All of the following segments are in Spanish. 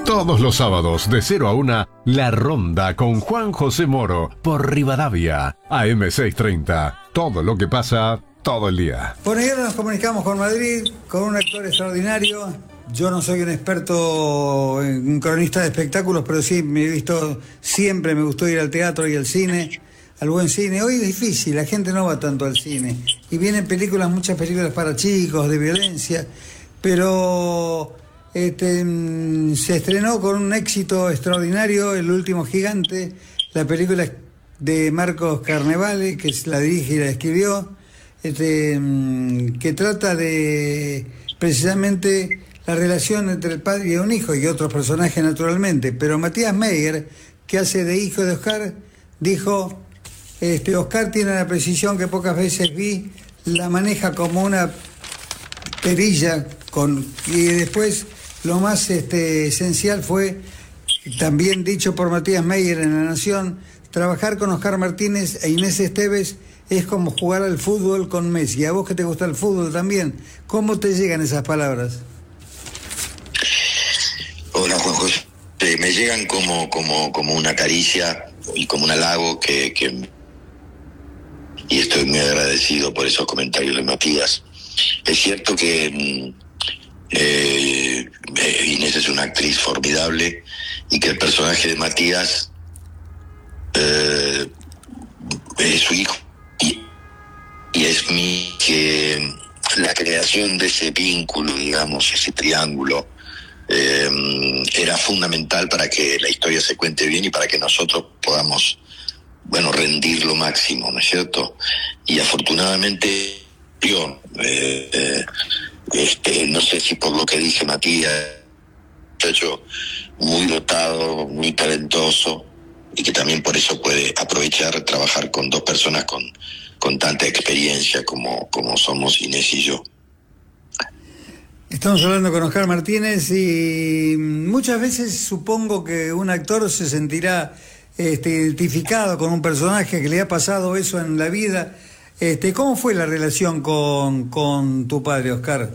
Todos los sábados de 0 a 1, La Ronda con Juan José Moro por Rivadavia, AM630. Todo lo que pasa todo el día. Bueno, y ahora nos comunicamos con Madrid, con un actor extraordinario. Yo no soy un experto, un cronista de espectáculos, pero sí me he visto, siempre me gustó ir al teatro y al cine, al buen cine. Hoy es difícil, la gente no va tanto al cine. Y vienen películas, muchas películas para chicos, de violencia, pero se estrenó con un éxito extraordinario El Último Gigante, la película de Marcos Carnevale, que la dirige y la escribió, que trata de precisamente la relación entre el padre y un hijo y otros personajes naturalmente, pero Matías Meyer, que hace de hijo de Oscar, dijo, Oscar tiene una precisión que pocas veces vi, la maneja como una perilla, y después lo más esencial fue, también dicho por Matías Meyer en La Nación, trabajar con Oscar Martínez e Inés Esteves es como jugar al fútbol con Messi. A vos que te gusta el fútbol también, ¿cómo te llegan esas palabras? Hola, Juan José. Me llegan como una caricia y como un halago y estoy muy agradecido por esos comentarios de Matías. Es cierto que Inés es una actriz formidable y que el personaje de Matías es su hijo y es que la creación de ese vínculo, digamos, ese triángulo, era fundamental para que la historia se cuente bien y para que nosotros podamos, rendir lo máximo, ¿no es cierto? Y afortunadamente yo, no sé si por lo que dice Matías, muchacho muy dotado, muy talentoso, y que también por eso puede aprovechar trabajar con dos personas con tanta experiencia como somos Inés y yo. Estamos hablando con Oscar Martínez y muchas veces supongo que un actor se sentirá identificado con un personaje que le ha pasado eso en la vida. ¿Cómo fue la relación con tu padre, Oscar?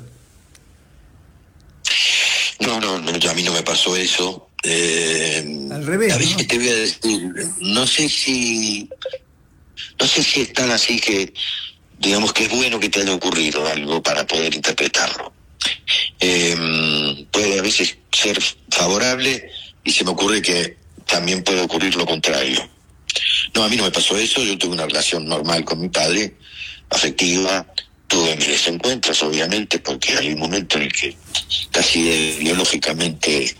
No, a mí no me pasó eso. Al revés, ¿no? Te voy a decir, no sé si es tan así que, digamos que es bueno que te haya ocurrido algo para poder interpretarlo. Puede a veces ser favorable y se me ocurre que también puede ocurrir lo contrario. No, a mí no me pasó eso, yo tuve una relación normal con mi padre, afectiva, tuve mis desencuentros obviamente, porque hay un momento en el que casi biológicamente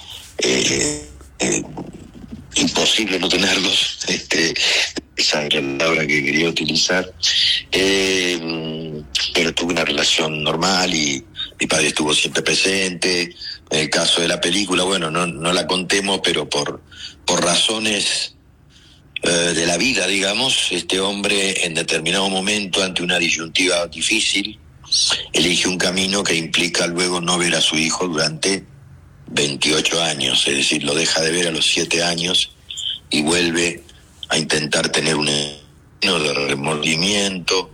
imposible no tenerlos, esa era la palabra que quería utilizar, pero tuve una relación normal y mi padre estuvo siempre presente. En el caso de la película, no la contemos, pero por razones de la vida, digamos, este hombre en determinado momento, ante una disyuntiva difícil, elige un camino que implica luego no ver a su hijo durante 28 años, es decir, lo deja de ver a los 7 años y vuelve a intentar tener un año de remordimiento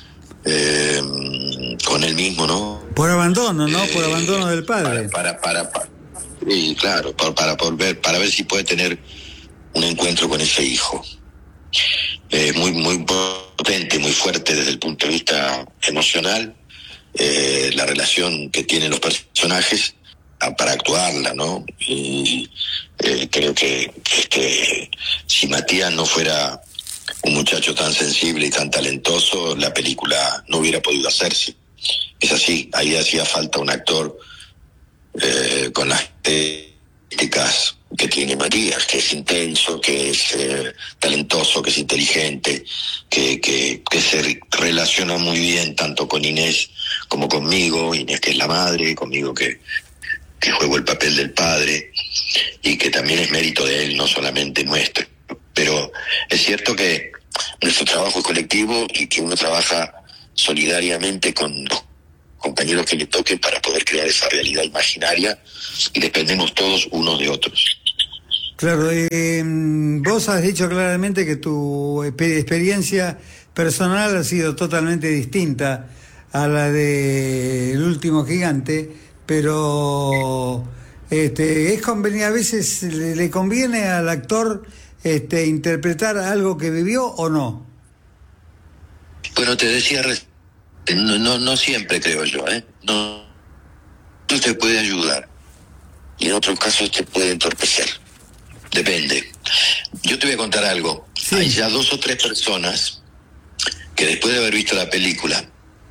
con él mismo, ¿no? Por abandono, ¿no? Por abandono del padre. Sí, claro, para ver si puede tener un encuentro con ese hijo. Muy, muy potente, muy fuerte desde el punto de vista emocional, la relación que tienen los personajes para actuarla, ¿no? Y creo que si Matías no fuera un muchacho tan sensible y tan talentoso, la película no hubiera podido hacerse. Es así, ahí hacía falta un actor con las características que tiene Matías, que es intenso, que es talentoso, que es inteligente, que se relaciona muy bien tanto con Inés como conmigo, Inés que es la madre, conmigo que juego el papel del padre, y que también es mérito de él, no solamente nuestro. Pero es cierto que nuestro trabajo es colectivo y que uno trabaja solidariamente con los compañeros que le toquen para poder crear esa realidad imaginaria, y dependemos todos unos de otros. Claro, vos has dicho claramente que tu experiencia personal ha sido totalmente distinta a la de El Último Gigante, pero es conveniente, a veces le conviene al actor interpretar algo que vivió o no. Bueno, te decía, no siempre creo yo, no te puede ayudar y en otros casos te puede entorpecer, depende. Yo te voy a contar algo. Sí. Hay ya 2 o 3 personas que después de haber visto la película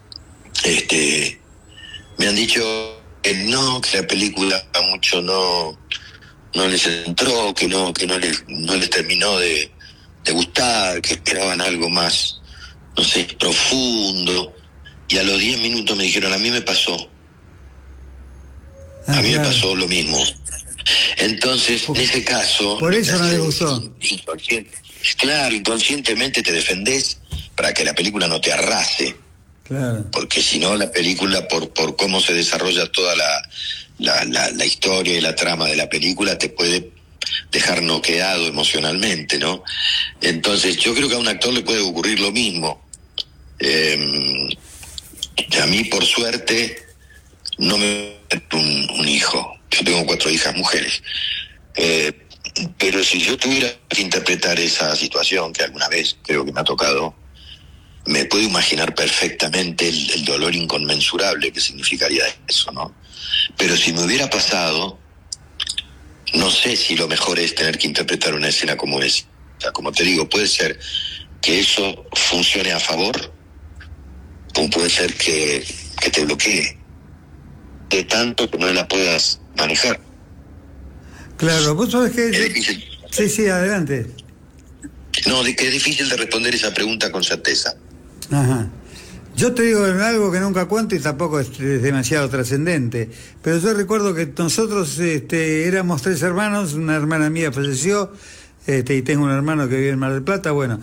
me han dicho que no, que la película a mucho no les entró, que no les terminó de gustar, que esperaban algo más, no sé, profundo, y a los 10 minutos me dijeron, a mí me pasó. A mí me pasó lo mismo. Entonces, en ese caso... Por eso no le gustó. Claro, inconscientemente te defendés para que la película no te arrase. Claro. Porque si no, la película, por cómo se desarrolla toda la historia y la trama de la película, te puede dejar noqueado emocionalmente, ¿no? Entonces, yo creo que a un actor le puede ocurrir lo mismo. A mí, por suerte, no me un hijo. Yo tengo 4 hijas mujeres. Pero si yo tuviera que interpretar esa situación, que alguna vez creo que me ha tocado, me puedo imaginar perfectamente el dolor inconmensurable que significaría eso, ¿no? Pero si me hubiera pasado, no sé si lo mejor es tener que interpretar una escena como esa. O sea, como te digo, puede ser que eso funcione a favor, como puede ser que te bloquee de tanto que no la puedas manejar. Claro, vos sabés que... Es difícil. Sí, adelante. No, de que es difícil de responder esa pregunta con certeza. Ajá. Yo te digo algo que nunca cuento y tampoco es demasiado trascendente, pero yo recuerdo que nosotros éramos 3 hermanos, una hermana mía falleció, y tengo un hermano que vive en Mar del Plata, bueno,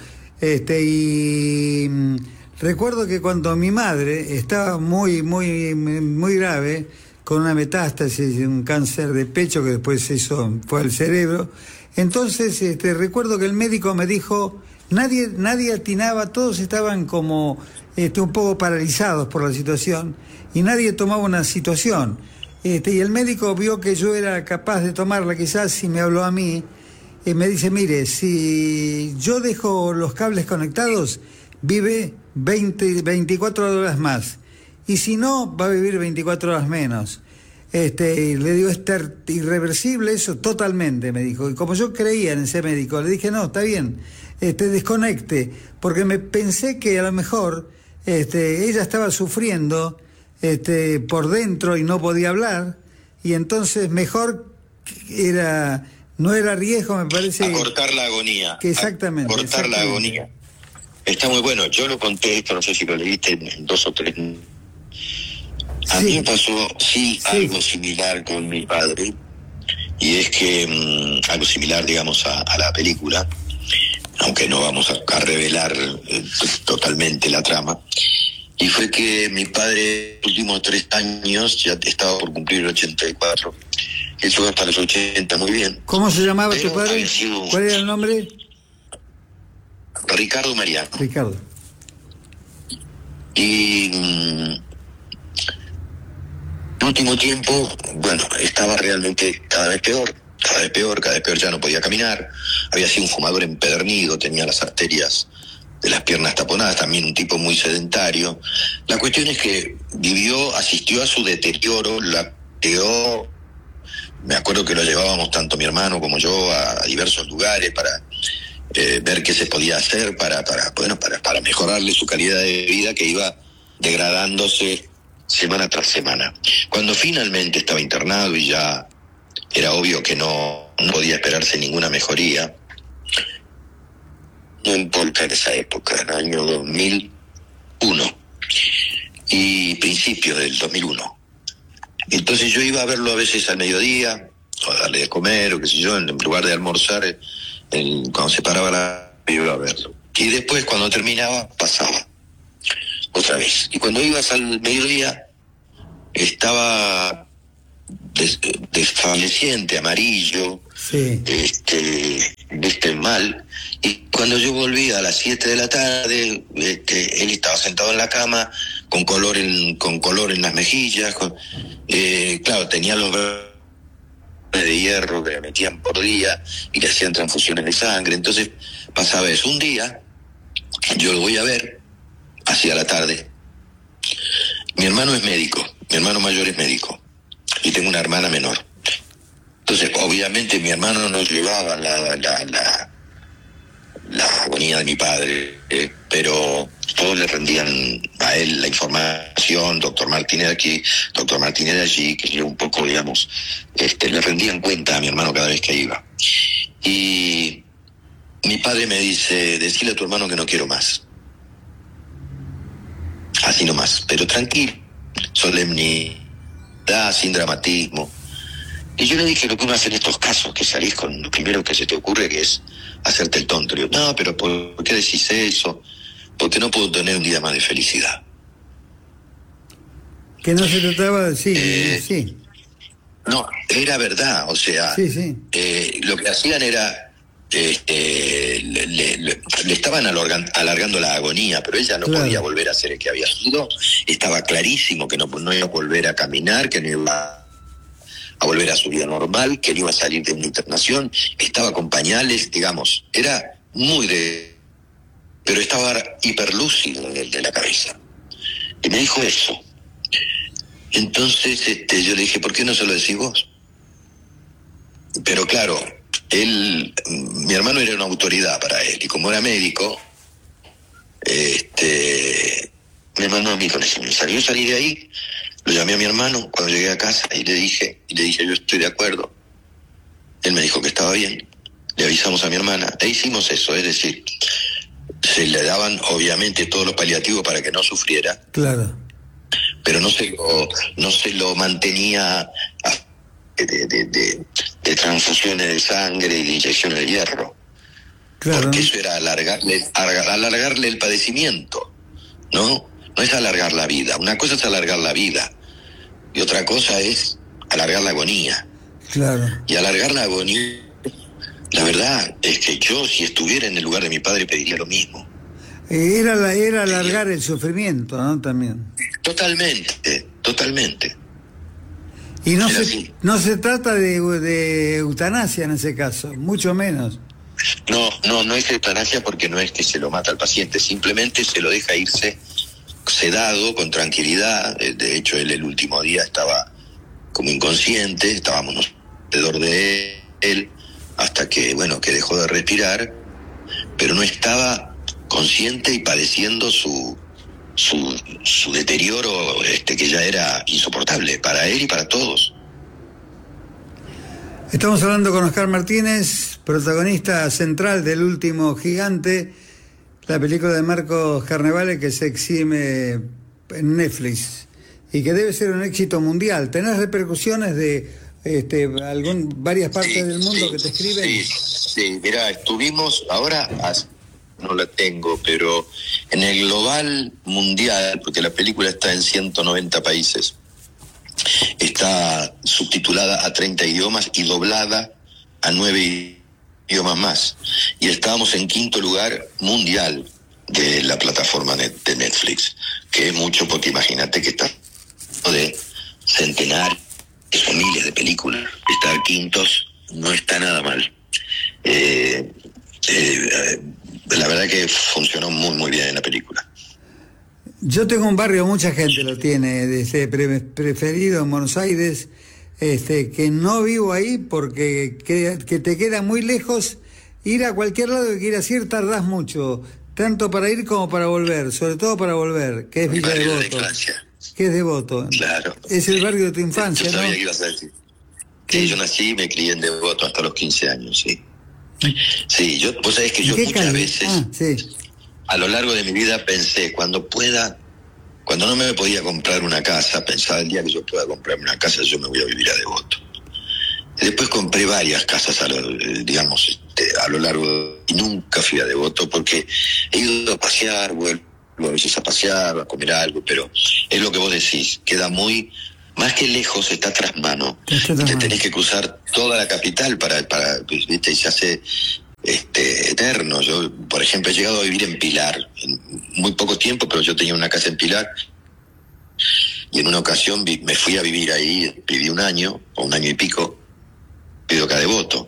recuerdo que cuando mi madre estaba muy grave, con una metástasis, un cáncer de pecho que después fue al cerebro, entonces recuerdo que el médico me dijo, nadie atinaba, todos estaban como un poco paralizados por la situación y nadie tomaba una situación. Y el médico vio que yo era capaz de tomarla, quizás, y me habló a mí, y me dice, mire, si yo dejo los cables conectados, vive 24 horas más, y si no, va a vivir 24 horas menos. Le digo, ¿es irreversible eso? Totalmente, me dijo. Y como yo creía en ese médico, le dije, no, está bien, desconecte, porque me pensé que a lo mejor ella estaba sufriendo por dentro y no podía hablar, y entonces mejor no era riesgo, me parece. Acortar la agonía. Que exactamente. Acortar la agonía. Está muy bueno. Yo lo conté esto, no sé si lo leíste en 2 o 3. A mí me pasó, algo similar con mi padre, y es que algo similar, digamos, a la película, aunque no vamos a revelar totalmente la trama, y fue que mi padre, los últimos 3 años, ya estaba por cumplir el 84, él llegó hasta los 80 muy bien. ¿Cómo se llamaba tu padre? ¿Cuál era el nombre? Ricardo Mariano. Ricardo. Y el último tiempo, bueno, estaba realmente cada vez peor, ya no podía caminar, había sido un fumador empedernido, tenía las arterias de las piernas taponadas, también un tipo muy sedentario. La cuestión es que asistió a su deterioro, me acuerdo que lo llevábamos tanto mi hermano como yo a diversos lugares para ver qué se podía hacer para mejorarle su calidad de vida, que iba degradándose semana tras semana. Cuando finalmente estaba internado y ya era obvio que no podía esperarse ninguna mejoría, no importa en esa época, en el año 2001 y principios del 2001. Entonces yo iba a verlo a veces al mediodía, o a darle de comer, o qué sé yo, en lugar de almorzar, cuando se paraba yo iba a verlo. Y después, cuando terminaba, pasaba otra vez. Y cuando ibas al mediodía, estaba desfalleciente, amarillo, sí. Mal. Y cuando yo volví a las 7 de la tarde, él estaba sentado en la cama, con color en las mejillas, claro, tenía los de hierro que le metían por día y le hacían transfusiones de sangre. Entonces pasaba eso. Un día yo lo voy a ver hacia la tarde. Mi hermano es médico, mi hermano mayor es médico y tengo una hermana menor. Entonces obviamente mi hermano no llevaba la agonía de mi padre, pero todos le rendían a él la información, doctor Martínez aquí, doctor Martínez de allí, que yo un poco, digamos, le rendían cuenta a mi hermano cada vez que iba. Y mi padre me dice, decile a tu hermano que no quiero más. Así nomás, pero tranquilo, solemnidad, sin dramatismo. Y yo le dije lo que uno hace en estos casos, que salís con lo primero que se te ocurre, que es hacerte el tonto. Y yo, no, pero ¿por qué decís eso? Porque no puedo tener un día más de felicidad. Que no se trataba de... Sí. No, era verdad, o sea, Sí. Lo que hacían era... le estaban alargando la agonía, pero ella no podía volver a ser el que había sido. Estaba clarísimo que no iba a volver a caminar, que no iba a volver a su vida normal, que no iba a salir de una internación. Estaba con pañales, digamos, era muy pero estaba hiperlúcido de la cabeza. Y me dijo eso. Entonces yo le dije, ¿por qué no se lo decís vos? Pero claro, mi hermano era una autoridad para él, y como era médico, me mandó a mí con eso. Yo salí de ahí, lo llamé a mi hermano cuando llegué a casa y le dije, yo estoy de acuerdo. Él me dijo que estaba bien, le avisamos a mi hermana, e hicimos eso, es decir, se le daban obviamente todos los paliativos para que no sufriera. Claro. Pero no se lo mantenía de transfusiones de sangre y de inyecciones de hierro. Claro. Porque eso era alargarle el padecimiento, ¿no? No es alargar la vida. Una cosa es alargar la vida y otra cosa es alargar la agonía. Claro. Y alargar la agonía, la verdad es que yo, si estuviera en el lugar de mi padre, pediría lo mismo. Era alargar el sufrimiento, ¿no? También. Totalmente. Y no se trata de eutanasia en ese caso, mucho menos. No es eutanasia, porque no es que se lo mata al paciente, simplemente se lo deja irse sedado, con tranquilidad. De hecho, él el último día estaba como inconsciente, estábamos alrededor de él, hasta que dejó de respirar, pero no estaba consciente y padeciendo su deterioro, que ya era insoportable para él y para todos. Estamos hablando con Oscar Martínez, protagonista central del Último Gigante, la película de Marcos Carnevale que se exhibe en Netflix y que debe ser un éxito mundial. ¿Tenés repercusiones de varias partes del mundo que te escriben? Sí, mirá, estuvimos ahora, no la tengo, pero en el global mundial, porque la película está en 190 países, está subtitulada a 30 idiomas y doblada a 9 idiomas más. Y estábamos en 5º lugar mundial de la plataforma de Netflix, que es mucho, porque imagínate que está de centenares o miles de películas. Estar quintos no está nada mal. La verdad que funcionó muy, muy bien en la película. Yo tengo un barrio, mucha gente lo tiene, preferido en Buenos Aires, que no vivo ahí porque que te queda muy lejos. Ir a cualquier lado que quieras ir tardás mucho, tanto para ir como para volver, sobre todo para volver, que es Villa Devoto. Que es Devoto. Claro. Es el barrio de tu infancia, yo sabía, ¿no? Que ibas a decir. Sí, yo nací y me crié en Devoto hasta los 15 años, sí. Sí, vos sabés que yo muchas veces, a lo largo de mi vida pensé, cuando no me podía comprar una casa, pensaba el día que yo pueda comprarme una casa, yo me voy a vivir a Devoto. Y después compré varias casas a lo largo, y nunca fui a Devoto, porque he ido a pasear, vuelvo a veces a pasear, a comer algo, pero es lo que vos decís, queda muy... Más que lejos, está tras mano. Te tenés que cruzar toda la capital para ¿viste? Y se hace eterno. Yo, por ejemplo, he llegado a vivir en Pilar, en muy poco tiempo, pero yo tenía una casa en Pilar, y en una ocasión me fui a vivir ahí, viví un año, o un año y pico, rápido que a Devoto.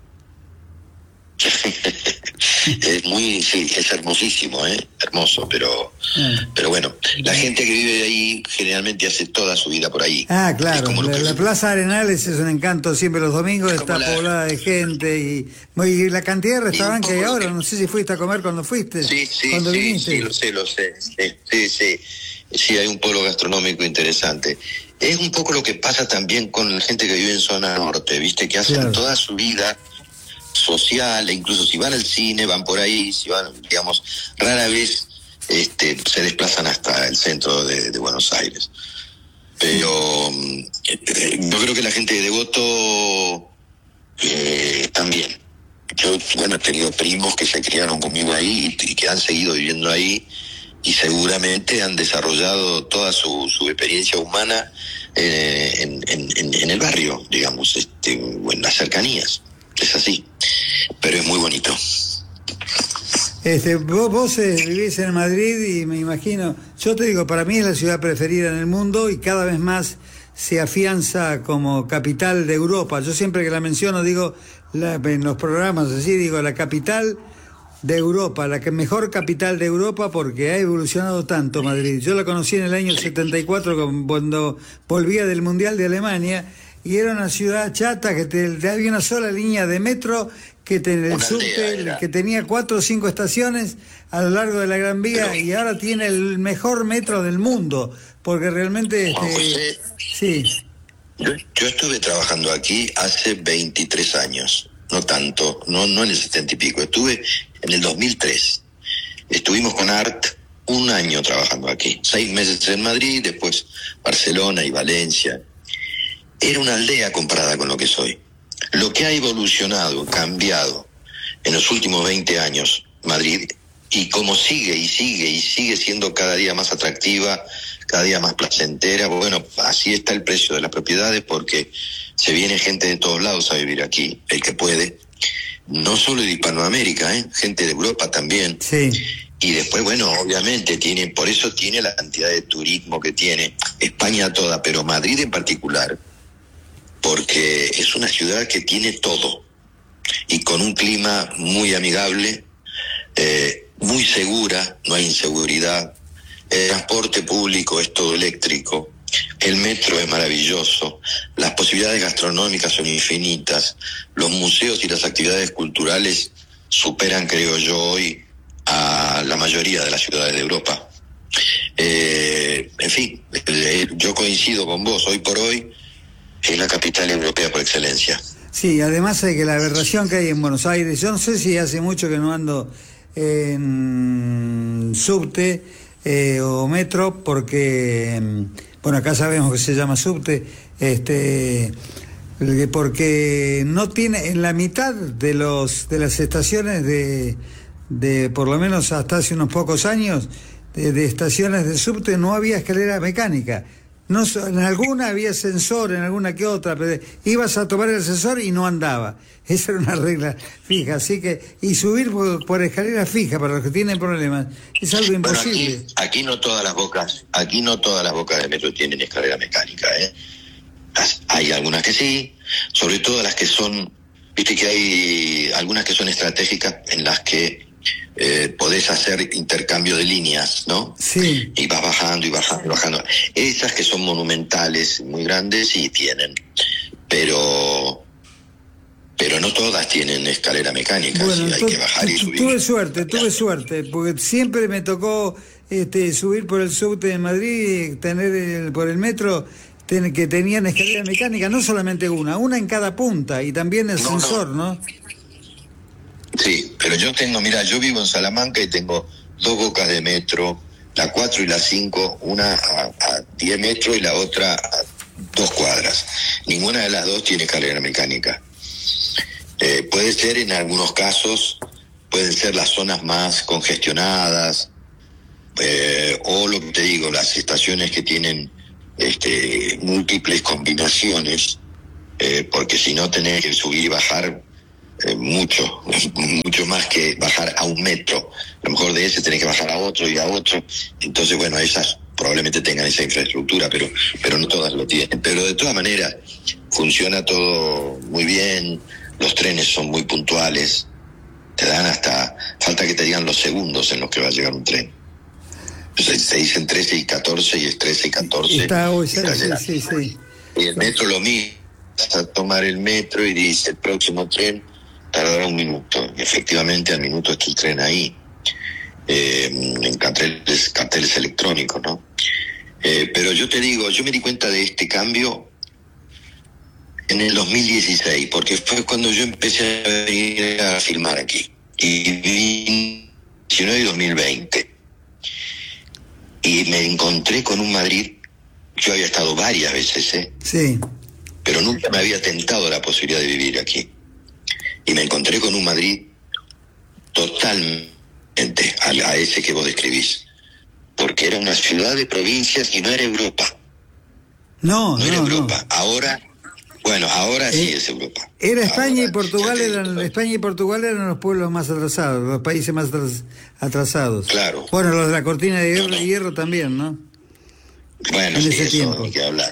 Sí, es hermosísimo, hermoso, pero bueno, la gente que vive ahí generalmente hace toda su vida por ahí. Claro, la Plaza Arenales es un encanto, siempre los domingos está poblada de gente y la cantidad de restaurantes que hay ahora, no sé si fuiste a comer cuando fuiste, cuando viniste. Sí, lo sé, sí, hay un polo gastronómico interesante. Es un poco lo que pasa también con la gente que vive en zona norte, viste, que hacen toda su vida social, e incluso si van al cine, van por ahí, si van, digamos, rara vez se desplazan hasta el centro de Buenos Aires. Pero yo creo que la gente de Devoto también. Yo, he tenido primos que se criaron conmigo ahí y que han seguido viviendo ahí y seguramente han desarrollado toda su experiencia humana en el barrio, digamos, o en las cercanías. Es así, pero es muy bonito. Vos vivís en Madrid y me imagino, yo te digo, para mí es la ciudad preferida en el mundo y cada vez más se afianza como capital de Europa. Yo siempre que la menciono digo, en los programas así, digo la capital de Europa, la mejor capital de Europa porque ha evolucionado tanto Madrid. Yo la conocí en el año 74 cuando volvía del Mundial de Alemania. Y era una ciudad chata que había una sola línea de metro que el subte, que tenía 4 o 5 estaciones a lo largo de la Gran Vía y ahora tiene el mejor metro del mundo, porque realmente José, sí. Yo estuve trabajando aquí hace 23 años, no tanto, no en el 70 y pico, estuve en el 2003. Estuvimos con ART un año trabajando aquí, 6 meses en Madrid, después Barcelona y Valencia. Era una aldea comparada con lo que soy. Lo que ha evolucionado, cambiado en los últimos 20 años Madrid, y como sigue siendo cada día más atractiva, cada día más placentera, bueno, así está el precio de las propiedades porque se viene gente de todos lados a vivir aquí, el que puede, no solo de Hispanoamérica, gente de Europa también. Sí. Y después, bueno, obviamente por eso tiene la cantidad de turismo que tiene España toda, pero Madrid en particular, porque es una ciudad que tiene todo y con un clima muy amigable, muy segura, no hay inseguridad, el transporte público es todo eléctrico, el metro es maravilloso, las posibilidades gastronómicas son infinitas, los museos y las actividades culturales superan, creo yo, hoy a la mayoría de las ciudades de Europa. En fin, yo coincido con vos, hoy por hoy es la capital europea por excelencia. Sí, además de que la aberración que hay en Buenos Aires, yo no sé si hace mucho que no ando en subte o metro, porque, bueno, acá sabemos que se llama subte, porque no tiene, en la mitad de las estaciones de por lo menos hasta hace unos pocos años, de estaciones de subte no había escalera mecánica. No, en alguna había ascensor, en alguna que otra, pero ibas a tomar el ascensor y no andaba. Esa era una regla fija, así que, y subir por escalera fija para los que tienen problemas es algo imposible. Bueno, aquí no todas las bocas de metro tienen escalera mecánica, Hay algunas que sí, sobre todo las que son, viste que hay algunas que son estratégicas en las que podés hacer intercambio de líneas, ¿no? Sí. Y vas bajando y bajando y bajando. Esas que son monumentales, muy grandes, sí tienen. Pero no todas tienen escalera mecánica, bueno, sí, hay que bajar y subir. Tuve suerte, porque siempre me tocó subir por el subte de Madrid y tener por el metro que tenían escalera mecánica, no solamente una en cada punta, y también el ascensor, ¿no? Sí, pero yo vivo en Salamanca y tengo 2 bocas de metro, la 4 y la 5, una a 10 metros y la otra a 2 cuadras. Ninguna de las dos tiene escalera mecánica. Puede ser en algunos casos, pueden ser las zonas más congestionadas, o lo que te digo, las estaciones que tienen múltiples combinaciones, porque si no tenés que subir y bajar mucho más que bajar a un metro. A lo mejor de ese tenés que bajar a otro y a otro. Entonces, bueno, esas probablemente tengan esa infraestructura, pero no todas lo tienen. Pero de todas maneras, funciona todo muy bien, los trenes son muy puntuales, te dan falta que te digan los segundos en los que va a llegar un tren. Entonces se dicen 13 y 14 y es 13 y 14. Está hoy, está sí. Y el metro lo mismo, vas a tomar el metro y dice, el próximo tren tardará 1 minuto. Y efectivamente al minuto está el tren ahí. En carteles electrónicos, ¿no? Pero yo te digo, yo me di cuenta de este cambio en el 2016, porque fue cuando yo empecé a venir a filmar aquí. Y vine 19 y 2020. Y me encontré con un Madrid, yo había estado varias veces, Sí. pero nunca me había tentado la posibilidad de vivir aquí. Y me encontré con un Madrid totalmente a ese que vos describís, porque era una ciudad de provincias y no era Europa. No era Europa. No. Ahora sí es Europa. Era España ahora, y Portugal, España y Portugal eran los pueblos más atrasados, los países más atrasados. Claro. Bueno, los de la cortina de hierro también, ¿no? Bueno, en sí, ese eso tiempo. ni que hablar,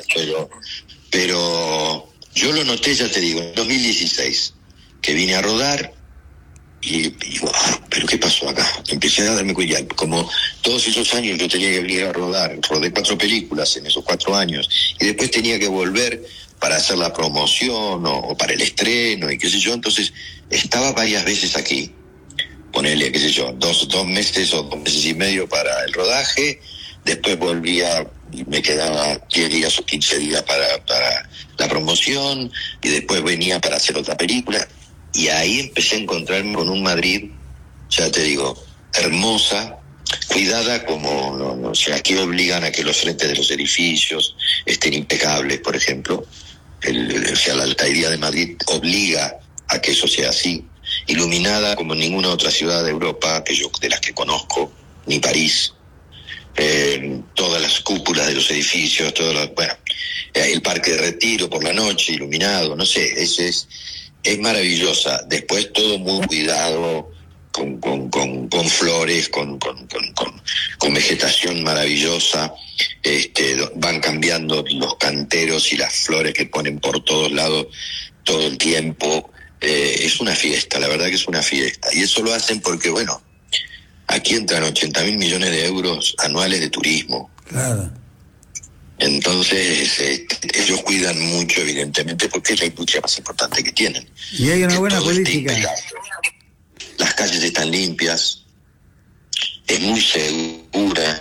pero yo lo noté, ya te digo, en 2016, que vine a rodar y digo, pero ¿qué pasó acá? Empecé a darme cuenta, como todos esos años yo tenía que venir a rodar, rodé 4 películas en esos 4 años, y después tenía que volver para hacer la promoción o para el estreno y qué sé yo, entonces estaba varias veces aquí, ponele, qué sé yo, 2 meses o 2 meses y medio para el rodaje, después volvía y me quedaba 10 días o 15 días para la promoción, y después venía para hacer otra película, y ahí empecé a encontrarme con un Madrid, ya te digo, hermosa, cuidada como, o sea, aquí obligan a que los frentes de los edificios estén impecables, por ejemplo, o sea, la alcaldía de Madrid obliga a que eso sea así, iluminada como ninguna otra ciudad de Europa de las que conozco, ni París. Todas las cúpulas de los edificios, el parque de Retiro por la noche iluminado, no sé, es maravillosa. Después todo muy cuidado, con flores, con vegetación maravillosa. Van cambiando los canteros y las flores que ponen por todos lados todo el tiempo. Es una fiesta, la verdad que es una fiesta. Y eso lo hacen porque, bueno, aquí entran 80.000 millones de euros anuales de turismo. Claro. Entonces, ellos cuidan mucho, evidentemente, porque es la industria más importante que tienen. Y hay una buena política. Las calles están limpias, es muy segura.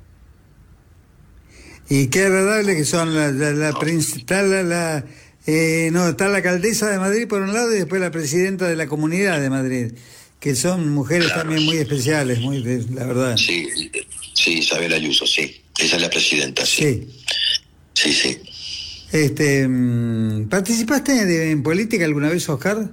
Y qué agradable que son está la alcaldesa de Madrid por un lado y después la presidenta de la Comunidad de Madrid, que son mujeres también muy especiales, la verdad. Sí, Isabel Ayuso, sí. Esa es la presidenta, sí. Sí. ¿Participaste en política alguna vez, Oscar?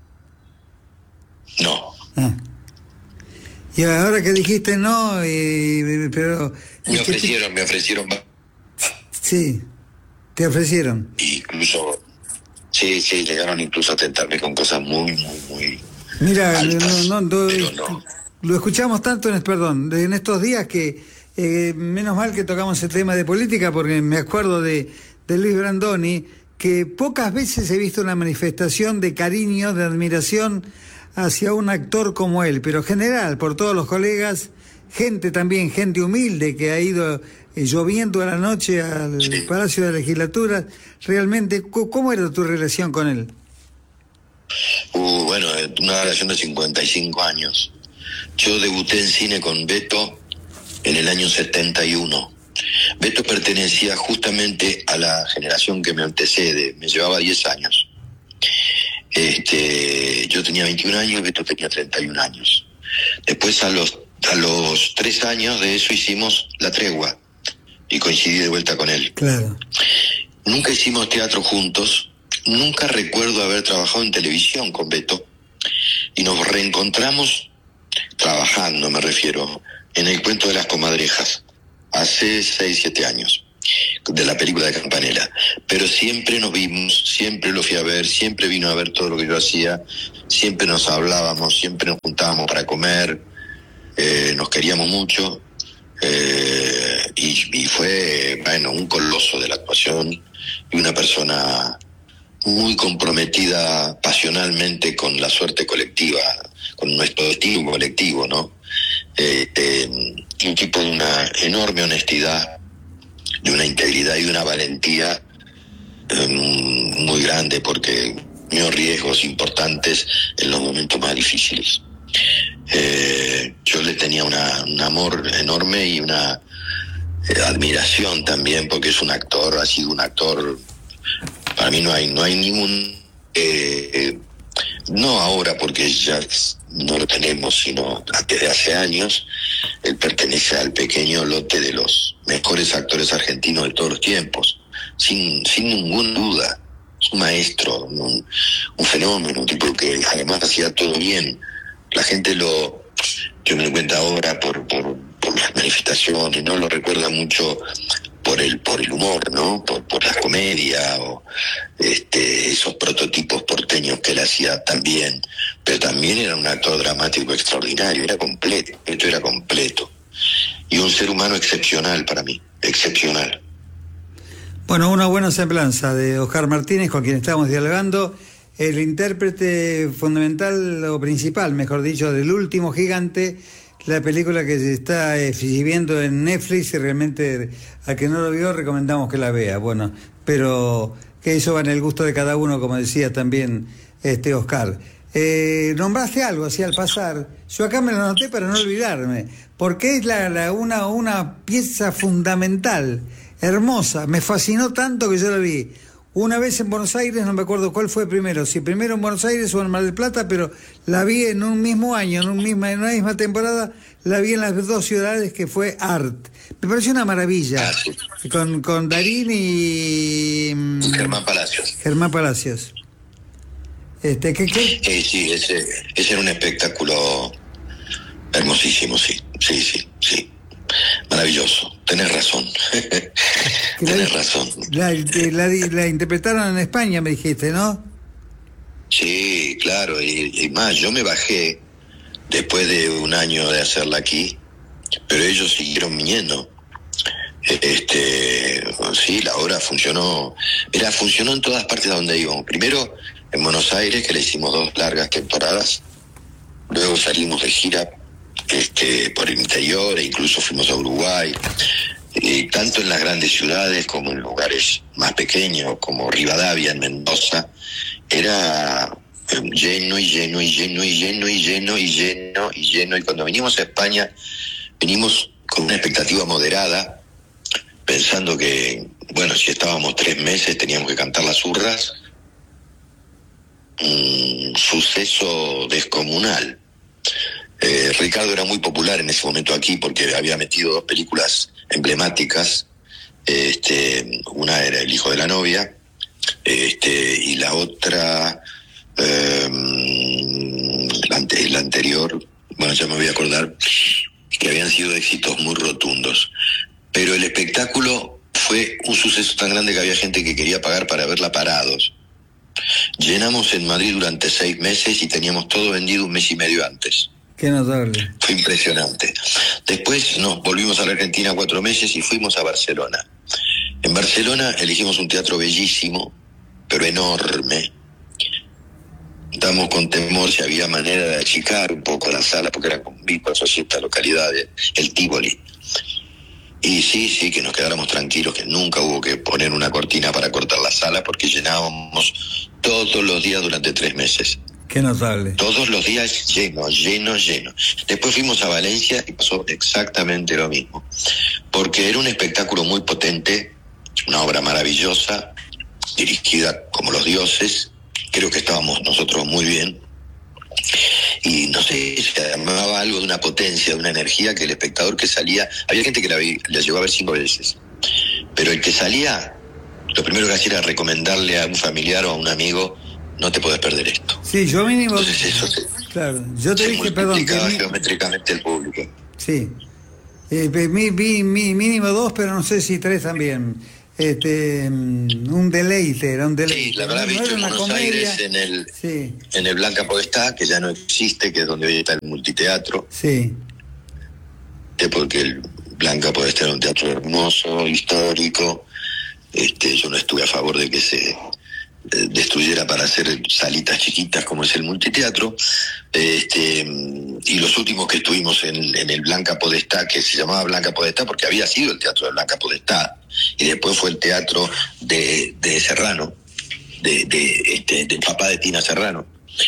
No. Y ahora que dijiste no, pero... Me ofrecieron. Sí, te ofrecieron. Incluso, sí, llegaron incluso a tentarme con cosas muy Mira, altas, pero no. Lo escuchamos tanto en estos días que menos mal que tocamos el tema de política, porque me acuerdo de Luis Brandoni, que pocas veces he visto una manifestación de cariño, de admiración hacia un actor como él, pero general, por todos los colegas, gente humilde que ha ido lloviendo a la noche al Palacio de la Legislatura. Realmente, ¿cómo era tu relación con él? Bueno, una relación de 55 años. Yo debuté en cine con Beto en el año 71. Beto pertenecía justamente a la generación que me antecede, me llevaba 10 años. Yo tenía 21 años, Beto tenía 31 años. Después a los 3 años de eso hicimos La Tregua y coincidí de vuelta con él. Claro. Nunca hicimos teatro juntos, nunca recuerdo haber trabajado en televisión con Beto, y nos reencontramos trabajando, me refiero, en El Cuento de las Comadrejas, hace 6-7 años, de la película de Campanella. Pero siempre nos vimos, siempre lo fui a ver, siempre vino a ver todo lo que yo hacía, siempre nos hablábamos, siempre nos juntábamos para comer, nos queríamos mucho. y fue, bueno, un coloso de la actuación y una persona muy comprometida pasionalmente con la suerte colectiva, con nuestro destino colectivo, ¿no? Un tipo de una enorme honestidad, de una integridad y de una valentía muy grande, porque dio riesgos importantes en los momentos más difíciles. Yo le tenía un amor enorme y una admiración también, porque es un actor, ha sido un actor, para mí no hay ningún, no ahora porque ya no lo tenemos, sino desde hace años. Él pertenece al pequeño lote de los mejores actores argentinos de todos los tiempos, sin ninguna duda. Es un maestro, un fenómeno, un tipo que además hacía todo bien. La gente yo me doy cuenta ahora por las manifestaciones, no lo recuerda mucho por el humor, ¿no? Por la comedia o esos prototipos porteños que él hacía también, pero también era un actor dramático extraordinario, era completo y un ser humano excepcional para mí, excepcional. Bueno, una buena semblanza de Oscar Martínez, con quien estamos dialogando, el intérprete fundamental o principal, mejor dicho, del Último Gigante, la película que se está exhibiendo en Netflix, y realmente al que no lo vio recomendamos que la vea. Bueno, pero que eso va en el gusto de cada uno, como decía también Oscar. Nombraste algo así al pasar, yo acá me lo anoté para no olvidarme, porque es una pieza fundamental, hermosa, me fascinó tanto que yo la vi una vez en Buenos Aires, no me acuerdo cuál fue primero, si primero en Buenos Aires o en Mar del Plata, pero la vi en un mismo año, en una misma temporada, la vi en las dos ciudades, que fue Art. Me pareció una maravilla, con Darín y Germán Palacios. Germán Palacios. Sí, ese era un espectáculo hermosísimo, sí. Maravilloso, tenés razón. Tenés razón. La interpretaron en España, me dijiste, ¿no? Sí, claro, y más, yo me bajé después de un año de hacerla aquí, pero ellos siguieron viniendo. Sí, la obra funcionó en todas partes a donde íbamos. Primero en Buenos Aires, que le hicimos 2 largas temporadas, luego salimos de gira por el interior, e incluso fuimos a Uruguay, tanto en las grandes ciudades como en lugares más pequeños, como Rivadavia, en Mendoza. Era lleno, y cuando vinimos a España, vinimos con una expectativa moderada, pensando que, bueno, si estábamos 3 meses teníamos que cantar las hurras. Un suceso descomunal. Ricardo era muy popular en ese momento aquí porque había metido 2 películas emblemáticas. Una era El hijo de la novia, y la otra, la anterior, bueno, ya me voy a acordar, que habían sido éxitos muy rotundos. Pero el espectáculo fue un suceso tan grande que había gente que quería pagar para verla parados. Llenamos en Madrid durante 6 meses y teníamos todo vendido 1 mes y medio antes. Qué notable. Fue impresionante. Después nos volvimos a la Argentina 4 meses y fuimos a Barcelona. En Barcelona elegimos un teatro bellísimo, pero enorme. Damos con temor si había manera de achicar un poco la sala, porque eran con 1.400 localidades, el Tívoli. Y sí, que nos quedáramos tranquilos, que nunca hubo que poner una cortina para cortar la sala, porque llenábamos todos los días durante 3 meses. Qué notable. Todos los días lleno. Después fuimos a Valencia y pasó exactamente lo mismo, porque era un espectáculo muy potente, una obra maravillosa, dirigida como los dioses. Creo que estábamos nosotros muy bien. Y no sé, se armaba algo de una potencia, de una energía, que el espectador que salía, había gente que la llegó a ver 5 veces, pero el que salía, lo primero que hacía era recomendarle a un familiar o a un amigo: no te podés perder esto. Sí, yo mínimo. Entonces eso claro, yo te dije, perdón, que geométricamente el público. Sí, mínimo 2, pero no sé si 3 también. Un deleite, era un deleite. Sí, la verdad, visto en Buenos Aires, en el Blanca Podestá, que ya no existe, que es donde hoy está el multiteatro. Sí. Porque Blanca Podestá era un teatro hermoso, histórico. Yo no estuve a favor de que se destruyera para hacer salitas chiquitas como es el multiteatro. Y los últimos que estuvimos en el Blanca Podestá, que se llamaba Blanca Podestá porque había sido el teatro de Blanca Podestá, y después fue el teatro de Serrano, del papá de Tina Serrano.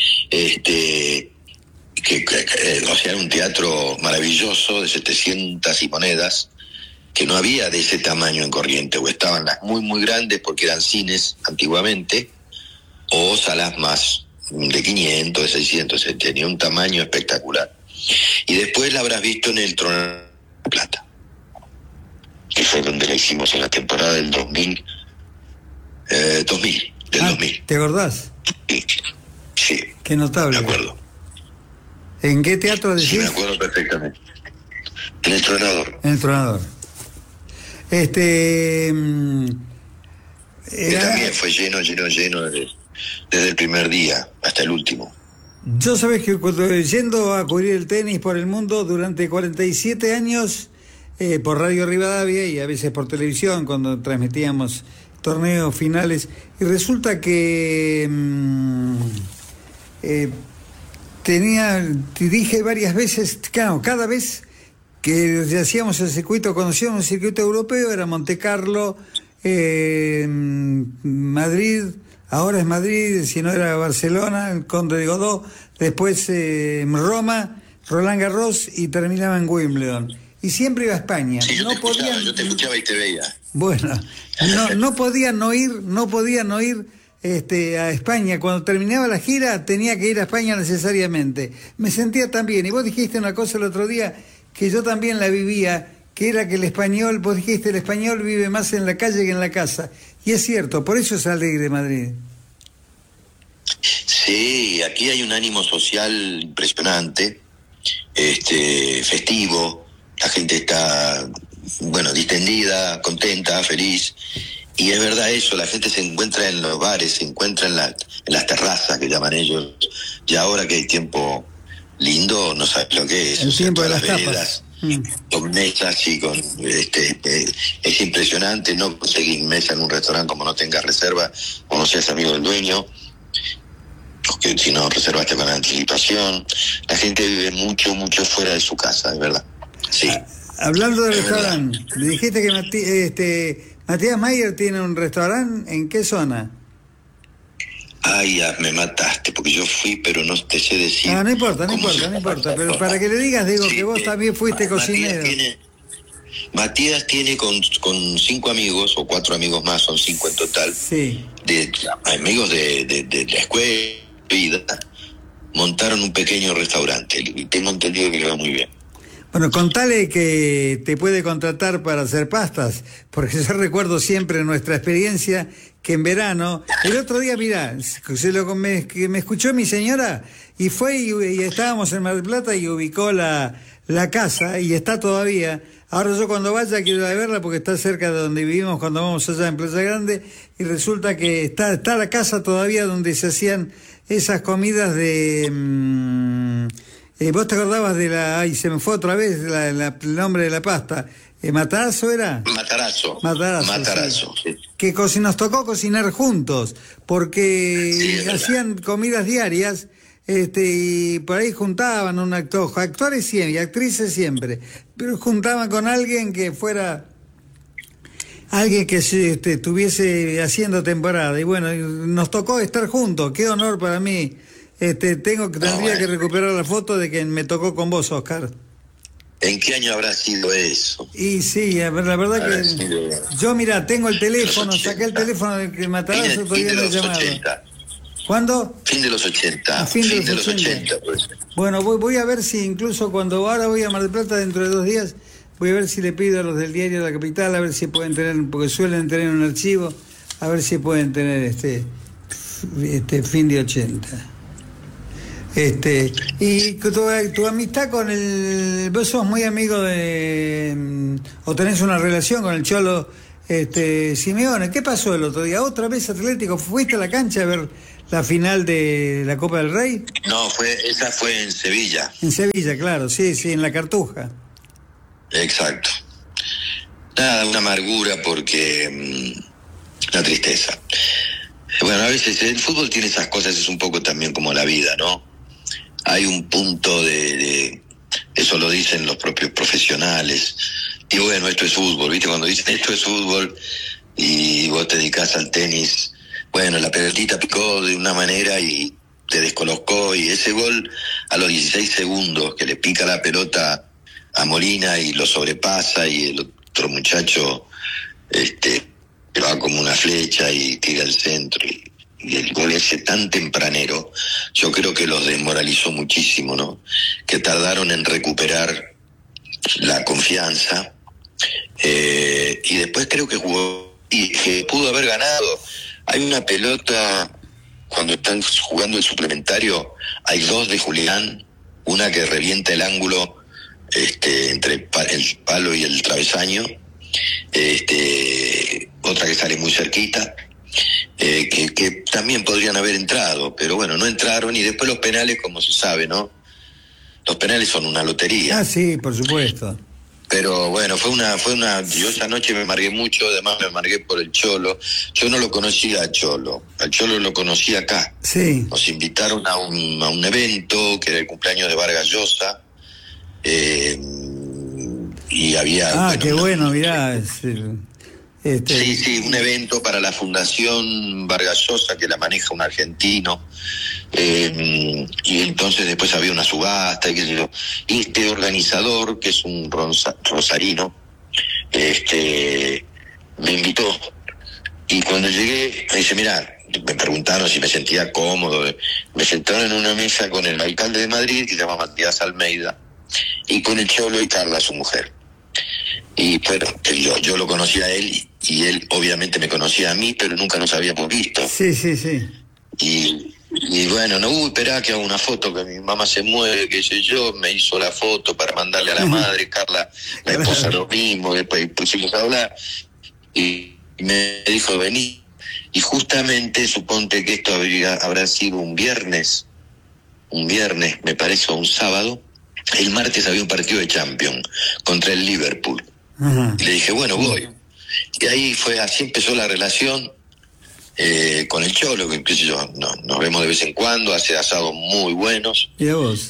O sea, era un teatro maravilloso de 700 y monedas, que no había de ese tamaño en Corrientes, o estaban las muy muy grandes porque eran cines antiguamente, o salas más de 500, de 600, tenía un tamaño espectacular. Y después la habrás visto en el Trono de Plata, que fue donde la hicimos en la temporada del 2000, del 2000. ¿Te acordás? Sí. Qué notable. Me acuerdo. ¿En qué teatro decís? Sí, me acuerdo perfectamente. En el Tronador. En el Tronador. Que también fue lleno desde el primer día hasta el último. Yo sabés que yendo a cubrir el tenis por el mundo durante 47 años, por Radio Rivadavia y a veces por televisión cuando transmitíamos torneos finales, y resulta que te dije varias veces, claro, cada vez que hacíamos el circuito, conocíamos el circuito europeo, era Monte Carlo, Madrid, ahora es Madrid, si no era Barcelona, el Conde de Godó, después Roma, Roland Garros y terminaba en Wimbledon. Y siempre iba a España. Sí, yo te escuchaba y te veía. Bueno, no podían no ir a España. Cuando terminaba la gira tenía que ir a España necesariamente. Me sentía tan bien. Y vos dijiste una cosa el otro día que yo también la vivía, que era que el español, vos dijiste, el español vive más en la calle que en la casa. Y es cierto, por eso es alegre Madrid. Sí, aquí hay un ánimo social impresionante, festivo, la gente está, distendida, contenta, feliz, y es verdad eso, la gente se encuentra en los bares, se encuentra en las terrazas que llaman ellos, y ahora que hay tiempo lindo, no sabes lo que es, el tiempo de las veredas, con mesas y con es impresionante, no conseguir mesa en un restaurante como no tengas reserva o no seas amigo del dueño, porque si no reservaste con anticipación. La gente vive mucho fuera de su casa, es verdad. Sí. Hablando del restaurante, me dijiste que Matías Mayer tiene un restaurante, ¿en qué zona? Ay, me mataste, porque yo fui, pero no te sé decir. No importa, pero para que le digas, digo, sí, que vos también fuiste cocinero. Matías tiene con 5 amigos, o 4 amigos más, son 5 en total, sí, de amigos de la escuela, vida, montaron un pequeño restaurante, y tengo entendido que le va muy bien. Bueno, contale que te puede contratar para hacer pastas, porque yo recuerdo siempre nuestra experiencia que en verano, el otro día, mirá, me escuchó mi señora y fue y estábamos en Mar del Plata y ubicó la casa y está todavía. Ahora yo cuando vaya quiero ir a verla porque está cerca de donde vivimos cuando vamos allá en Playa Grande, y resulta que está la casa todavía donde se hacían esas comidas de... ¿vos te acordabas de se me fue otra vez el nombre de la pasta? ¿Matarazo era? Matarazo, sí. Que nos tocó cocinar juntos, porque sí, hacían comidas diarias, y por ahí juntaban actores siempre y actrices siempre, pero juntaban con alguien que fuera... alguien que estuviese haciendo temporada, y bueno, nos tocó estar juntos, qué honor para mí. Tendría que recuperar la foto de que me tocó con vos, Oscar. ¿En qué año habrá sido eso? Y sí, la verdad que yo, mira, tengo el teléfono, saqué el teléfono de Matarazzo, todavía no he llamado. 80. ¿Cuándo? Fin de los 80. Fin de los 80 pues. Bueno, voy a ver si incluso ahora voy a Mar del Plata dentro de 2 días, voy a ver si le pido a los del diario de la Capital, a ver si pueden tener, porque suelen tener un archivo, a ver si pueden tener fin de 80. Y tu amistad con vos sos muy amigo o tenés una relación con el Cholo Simeone. ¿Qué pasó el otro día? ¿Otra vez Atlético? ¿Fuiste a la cancha a ver la final de la Copa del Rey? No, esa fue en Sevilla. En Sevilla, claro, sí, en la Cartuja. Exacto. Nada, una amargura porque una tristeza. Bueno, a veces el fútbol tiene esas cosas, es un poco también como la vida, ¿no? Hay un punto eso lo dicen los propios profesionales, y bueno, esto es fútbol, ¿viste? Cuando dicen esto es fútbol y vos te dedicás al tenis, bueno, la pelotita picó de una manera y te descolocó, y ese gol a los 16 segundos que le pica la pelota a Molina y lo sobrepasa, y el otro muchacho va como una flecha y tira al centro, y el gol ese tan tempranero, yo creo que los desmoralizó muchísimo, ¿no? Que tardaron en recuperar la confianza, y después creo que jugó y que pudo haber ganado. Hay una pelota, cuando están jugando el suplementario, hay dos de Julián, una que revienta el ángulo entre el palo y el travesaño, otra que sale muy cerquita, que también podrían haber entrado, pero bueno, no entraron. Y después los penales, como se sabe, ¿no? Los penales son una lotería. Ah, sí, por supuesto. Pero bueno, yo esa noche me amargué mucho, además me amargué por el Cholo. Yo no lo conocía a Cholo, al Cholo lo conocí acá. Sí. Nos invitaron a un evento que era el cumpleaños de Vargas Llosa, y había... Qué bueno, mirá. Sí, un evento para la Fundación Vargas Llosa, que la maneja un argentino, y entonces después había una subasta, y qué sé yo. Y este organizador, que es un rosarino, me invitó, y cuando llegué, me dice, mirá, me preguntaron si me sentía cómodo, me sentaron en una mesa con el alcalde de Madrid, que se llama Matías Almeida, y con el Cholo y Carla, su mujer. Y bueno, yo lo conocía a él, y él obviamente me conocía a mí, pero nunca nos habíamos visto. Sí. Y bueno, no, esperá que haga una foto, que mi mamá se muere, qué sé yo, me hizo la foto para mandarle a la madre, Carla, la esposa lo mismo, después pusimos a hablar, y me dijo, vení, y justamente suponte que esto habrá sido un viernes, me parece, o un sábado. El martes había un partido de Champions contra el Liverpool. Ajá. Y le dije, bueno, voy. Y ahí así empezó la relación con el Cholo, que qué sé yo, nos vemos de vez en cuando, hace asados muy buenos. ¿Y a vos?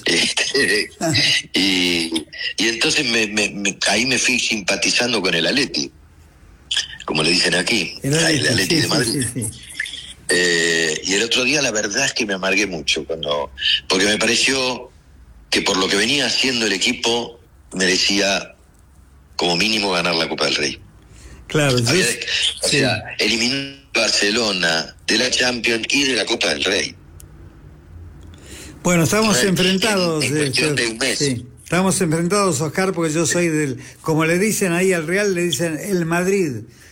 Y entonces ahí me fui simpatizando con el Atleti, como le dicen aquí, el Atleti de Madrid. Sí. Y el otro día la verdad es que me amargué mucho, porque me pareció que por lo que venía haciendo el equipo merecía como mínimo ganar la Copa del Rey. Claro, eliminar a Barcelona de la Champions y de la Copa del Rey. Bueno, estamos enfrentados. En cuestión de un mes. Sí. Estamos enfrentados, Oscar, porque yo soy como le dicen ahí al Real, le dicen el Madrid,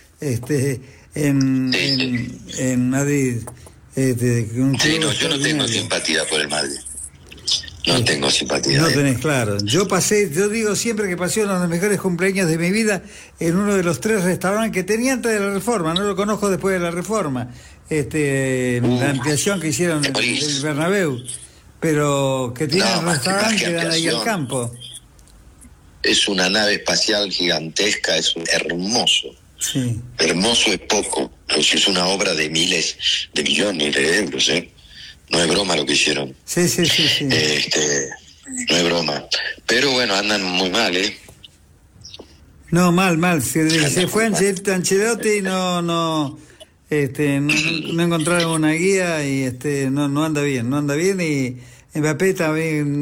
en Madrid. Yo no tengo simpatía por el Madrid. No tengo simpatía. No tenés, claro. Yo digo siempre que pasé uno de los mejores cumpleaños de mi vida en uno de los 3 restaurantes que tenía antes de la Reforma, no lo conozco después de la Reforma, la ampliación que hicieron el Bernabéu, pero que tienen restaurantes que dan ahí al campo. Es una nave espacial gigantesca, es hermoso. Sí. Hermoso es poco, es una obra de miles de millones de euros, No es broma lo que hicieron. Sí. No es broma. Pero bueno, andan muy mal, No, mal. Se fue Ancelotti y no encontraron una guía y no anda bien. Y Mbappé también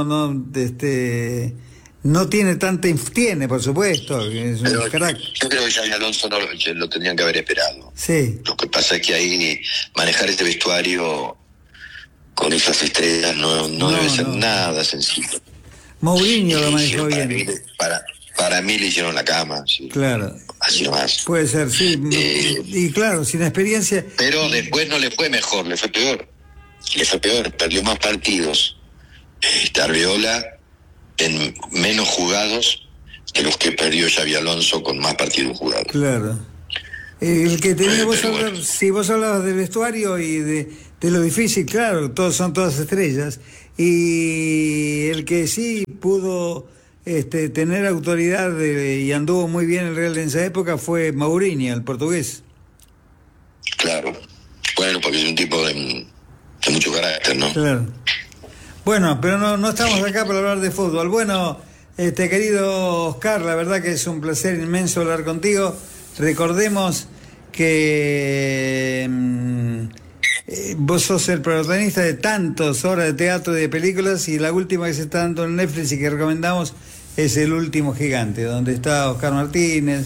no tiene tiene, por supuesto, es un crack. Yo creo que Xabi Alonso lo tendrían que haber esperado. Sí. Lo que pasa es que ahí manejar este vestuario con esas estrellas no debe ser nada sencillo. Mourinho lo manejó bien. Para mí le hicieron la cama. Sí. Claro. Así nomás. Puede ser, sí. Y claro, sin experiencia. Pero después no le fue mejor, le fue peor. Perdió más partidos. Arriola en menos jugados que los que perdió Xabi Alonso con más partidos jugados. Claro. El que tenía si vos hablabas del vestuario y de lo difícil, claro, son todas estrellas, y el que sí pudo tener autoridad y anduvo muy bien el Real en esa época fue Mourinho, el portugués. Claro. Bueno, porque es un tipo de mucho carácter, ¿no? Claro. Bueno, pero no estamos acá para hablar de fútbol. Bueno, querido Oscar, la verdad que es un placer inmenso hablar contigo. Recordemos que vos sos el protagonista de tantas obras de teatro y de películas, y la última que se está dando en Netflix y que recomendamos es El último gigante, donde está Oscar Martínez,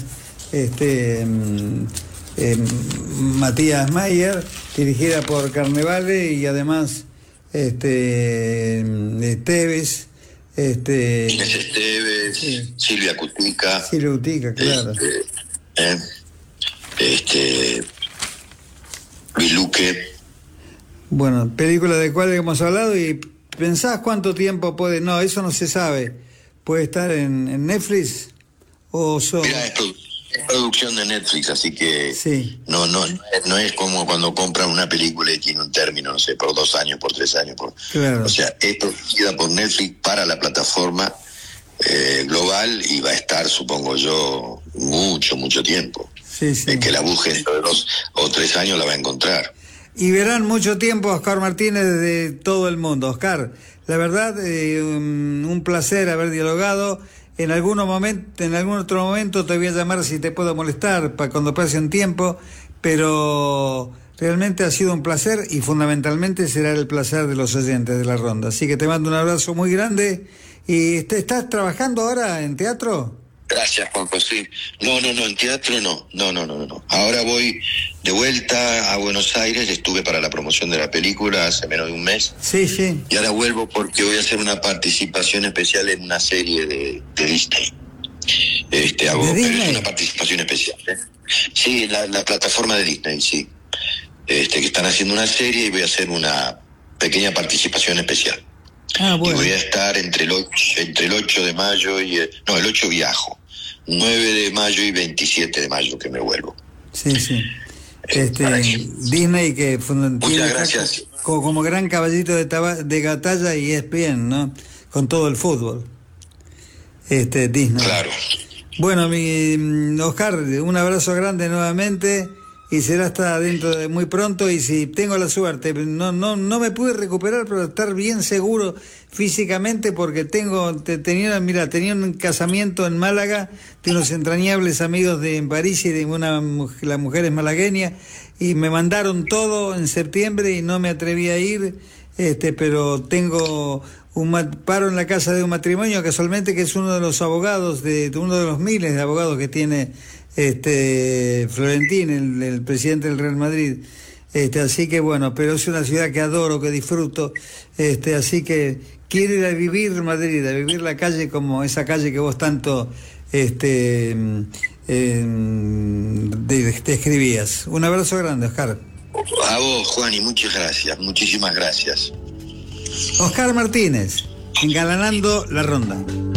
Matías Mayer, dirigida por Carnevale, y además Esteves, Inés Esteves, sí. Silvia Cutica. Silvia Cutica, claro. Luis Luque. Bueno, película de cuál hemos hablado. ¿Y pensás cuánto tiempo puede? No, eso no se sabe. ¿Puede estar en Netflix? ¿O son...? Mira, es producción de Netflix, así que sí. No es como cuando compran una película y tiene un término, no sé, por 2 años, por 3 años. Claro. O sea, es producida por Netflix para la plataforma global, y va a estar, supongo yo, mucho tiempo. Sí. El que la busque dentro de 2 o 3 años la va a encontrar. Y verán mucho tiempo a Oscar Martínez de todo el mundo. Oscar, la verdad, un placer haber dialogado. En algún otro momento te voy a llamar si te puedo molestar, para cuando pase un tiempo, pero realmente ha sido un placer, y fundamentalmente será el placer de los oyentes de la ronda. Así que te mando un abrazo muy grande. ¿Y estás trabajando ahora en teatro? Gracias, Juanjo, sí. No, en teatro no. Ahora voy de vuelta a Buenos Aires, estuve para la promoción de la película hace menos de un mes. Sí. Y ahora vuelvo porque voy a hacer una participación especial en una serie de Disney. Pero es una participación especial, ¿eh? Sí, la plataforma de Disney, sí. Que están haciendo una serie y voy a hacer una pequeña participación especial. Ah, bueno. Y voy a estar entre el 8 de mayo y... el 8 viajo. 9 de mayo y 27 de mayo que me vuelvo. Sí. Disney, que muchas gracias. Como gran caballito de batalla, y es bien, ¿no? Con todo el fútbol. Disney. Claro. Bueno, mi Oscar, un abrazo grande nuevamente, y será hasta dentro de muy pronto. Y si tengo la suerte, no me pude recuperar, pero estar bien seguro físicamente, porque tenía un casamiento en Málaga de unos entrañables amigos en París, y la mujer es malagueña, y me mandaron todo en septiembre y no me atreví a ir, pero tengo paro en la casa de un matrimonio, casualmente, que es uno de los abogados, uno de los miles de abogados que tiene Florentín, el presidente del Real Madrid. Así que bueno, pero es una ciudad que adoro, que disfruto, así que quiero ir a vivir Madrid, a vivir la calle como esa calle que vos tanto describías. Un abrazo grande, Oscar. A vos, Juan, y muchas gracias, muchísimas gracias. Oscar Martínez, engalanando la ronda.